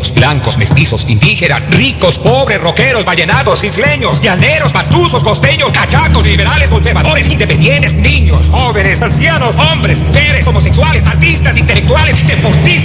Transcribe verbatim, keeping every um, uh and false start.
negros, blancos, mestizos, indígenas, ricos, pobres, rockeros, vallenatos, isleños, llaneros, pastuzos, costeños, cachacos, liberales, conservadores, independientes, niños, jóvenes, ancianos, hombres, mujeres, homosexuales, artistas, intelectuales, deportistas.